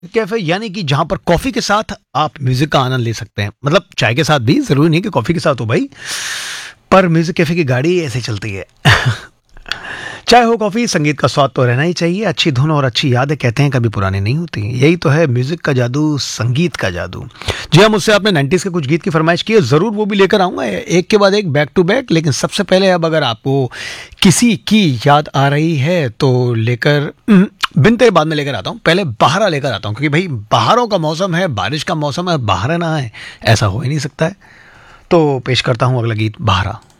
Cafe यानी कि जहां पर कॉफी के साथ आप म्यूजिक का आनंद ले सकते हैं, मतलब चाय के साथ भी, जरूरी नहीं कि कॉफी के साथ हो भाई, पर म्यूजिक कैफे की गाड़ी ऐसे चलती है। चाय हो कॉफी, संगीत का स्वाद तो रहना ही चाहिए। अच्छी धुन और अच्छी यादें कहते हैं कभी पुरानी नहीं होती। यही तो है म्यूजिक का जादू, संगीत का जादू। जी हाँ, मुझसे आपने 90s के कुछ गीत की फरमाइश की है, जरूर वो भी लेकर आऊंगा एक के बाद एक, बैक टू बैक। लेकिन सबसे पहले अब अगर आपको किसी की याद आ रही है तो लेकर बिन तेरे बाद में लेकर आता हूँ। पहले बहारा लेकर आता हूँ, क्योंकि भाई बहारों का मौसम है, बारिश का मौसम है, बहारा ना है ऐसा हो ही नहीं सकता है। तो पेश करता हूँ अगला गीत, बहारा।